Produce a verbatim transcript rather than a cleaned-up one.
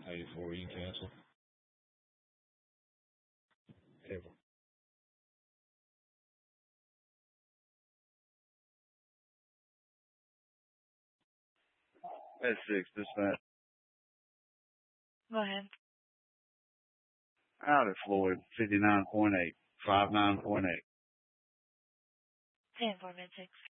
eighty-four, you can cancel. Ever. That's six, dispatch. Go ahead. Out at Floyd, fifty-nine point eight, five nine point eight. ten four, mid six.